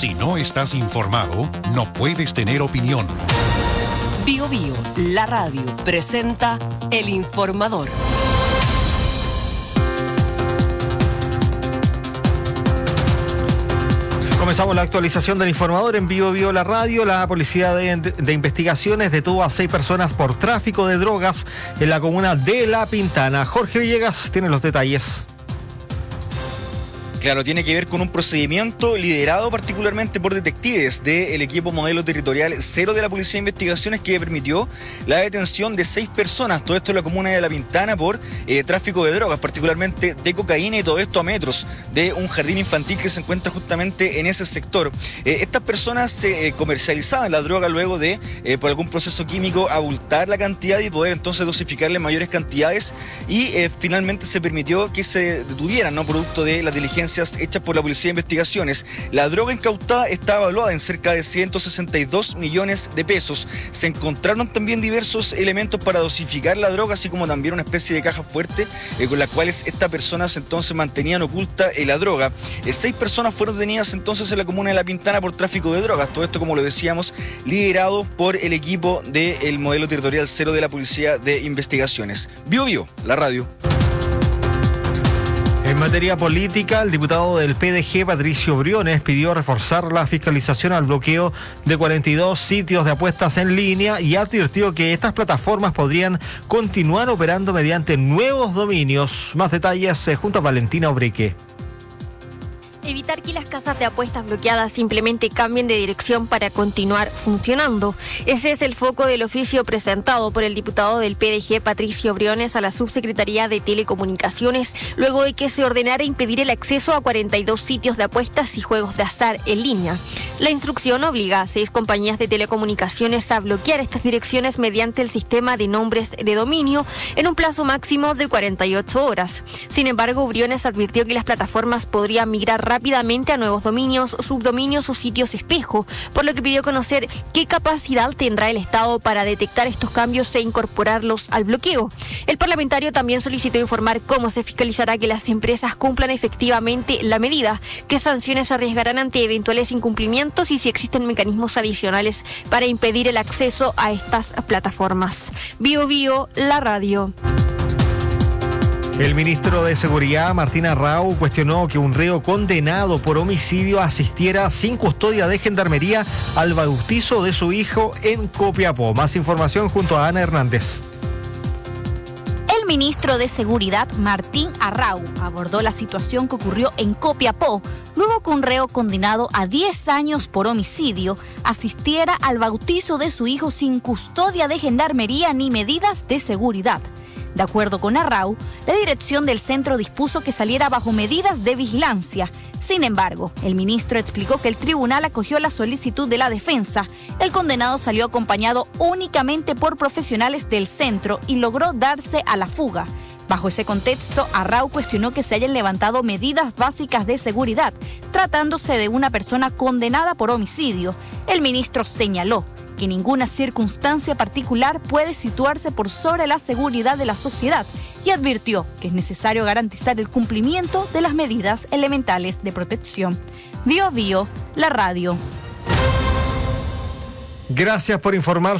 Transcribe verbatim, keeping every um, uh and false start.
Si no estás informado, no puedes tener opinión. Bio Bio, la radio, presenta El Informador. Comenzamos la actualización del Informador en Bio Bio, la radio. La Policía de, de Investigaciones detuvo a seis personas por tráfico de drogas en la comuna de La Pintana. Jorge Villegas tiene los detalles. Claro, tiene que ver con un procedimiento liderado particularmente por detectives del equipo modelo territorial cero de la Policía de Investigaciones que permitió la detención de seis personas, todo esto en la comuna de La Pintana por eh, tráfico de drogas, particularmente de cocaína, y todo esto a metros de un jardín infantil que se encuentra justamente en ese sector. Eh, estas personas se eh, comercializaban la droga luego de, eh, por algún proceso químico, abultar la cantidad y poder entonces dosificarle en mayores cantidades, y eh, finalmente se permitió que se detuvieran, ¿no?, producto de las diligencias hechas por la Policía de Investigaciones. La droga incautada está evaluada en cerca de ciento sesenta y dos millones de pesos. Se encontraron también diversos elementos para dosificar la droga, así como también una especie de caja fuerte eh, con las cuales estas personas entonces mantenían oculta eh, la droga. Eh, seis personas fueron detenidas entonces en la comuna de La Pintana por tráfico de drogas. Todo esto, como lo decíamos, liderado por el equipo del modelo territorial cero de la Policía de Investigaciones. Bio Bio, la radio. En materia política, el diputado del P D G, Patricio Briones, pidió reforzar la fiscalización al bloqueo de cuarenta y dos sitios de apuestas en línea y advirtió que estas plataformas podrían continuar operando mediante nuevos dominios. Más detalles eh, junto a Valentina Obreque. Evitar que las casas de apuestas bloqueadas simplemente cambien de dirección para continuar funcionando. Ese es el foco del oficio presentado por el diputado del P D G, Patricio Briones, a la Subsecretaría de Telecomunicaciones, luego de que se ordenara impedir el acceso a cuarenta y dos sitios de apuestas y juegos de azar en línea. La instrucción obliga a seis compañías de telecomunicaciones a bloquear estas direcciones mediante el sistema de nombres de dominio en un plazo máximo de cuarenta y ocho horas. Sin embargo, Briones advirtió que las plataformas podrían migrar rápidamente a nuevos dominios, subdominios o sitios espejo, por lo que pidió conocer qué capacidad tendrá el Estado para detectar estos cambios e incorporarlos al bloqueo. El parlamentario también solicitó informar cómo se fiscalizará que las empresas cumplan efectivamente la medida, qué sanciones se arriesgarán ante eventuales incumplimientos y si existen mecanismos adicionales para impedir el acceso a estas plataformas. Bio Bio, la radio. El ministro de Seguridad, Martín Arrau, cuestionó que un reo condenado por homicidio asistiera sin custodia de gendarmería al bautizo de su hijo en Copiapó. Más información junto a Ana Hernández. El ministro de Seguridad, Martín Arrau, abordó la situación que ocurrió en Copiapó, luego que un reo condenado a diez años por homicidio asistiera al bautizo de su hijo sin custodia de gendarmería ni medidas de seguridad. De acuerdo con Arrau, la dirección del centro dispuso que saliera bajo medidas de vigilancia. Sin embargo, el ministro explicó que el tribunal acogió la solicitud de la defensa. El condenado salió acompañado únicamente por profesionales del centro y logró darse a la fuga. Bajo ese contexto, Arrau cuestionó que se hayan levantado medidas básicas de seguridad, tratándose de una persona condenada por homicidio. El ministro señaló que ninguna circunstancia particular puede situarse por sobre la seguridad de la sociedad y advirtió que es necesario garantizar el cumplimiento de las medidas elementales de protección. Bio Bio, la radio. Gracias por informar.